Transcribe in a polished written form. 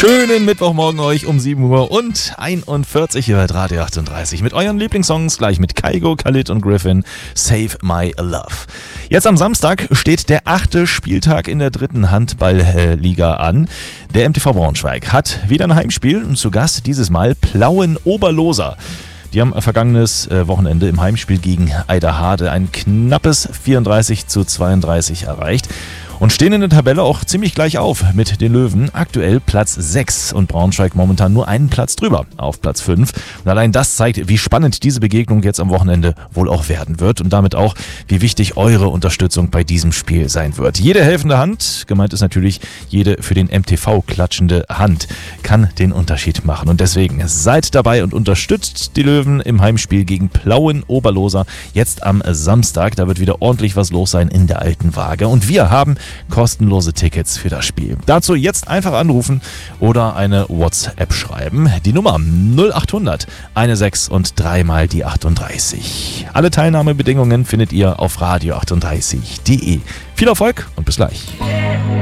Schönen Mittwochmorgen euch um 7 Uhr und 41 hier bei Radio 38 mit euren Lieblingssongs, gleich mit Kygo, Khalid und Griffin, Save My Love. Jetzt am Samstag steht der 8. Spieltag in der 3. Handballliga an. Der MTV Braunschweig hat wieder ein Heimspiel und zu Gast dieses Mal Plauen-Oberloser. Die haben vergangenes Wochenende im Heimspiel gegen Eiderhade ein knappes 34:32 erreicht und stehen in der Tabelle auch ziemlich gleich auf mit den Löwen. Aktuell Platz 6 und Braunschweig momentan nur einen Platz drüber auf Platz 5. Und allein das zeigt, wie spannend diese Begegnung jetzt am Wochenende wohl auch werden wird und damit auch, wie wichtig eure Unterstützung bei diesem Spiel sein wird. Jede helfende Hand, gemeint ist natürlich jede für den MTV klatschende Hand, kann den Unterschied machen. Und deswegen seid dabei und unterstützt die Löwen im Heimspiel gegen Plauen-Oberloser jetzt am Samstag. Da wird wieder ordentlich was los sein in der alten Waage. Und wir haben kostenlose Tickets für das Spiel. Dazu jetzt einfach anrufen oder eine WhatsApp schreiben. Die Nummer 0800 16 und 3 mal die 38. Alle Teilnahmebedingungen findet ihr auf radio38.de. Viel Erfolg und bis gleich.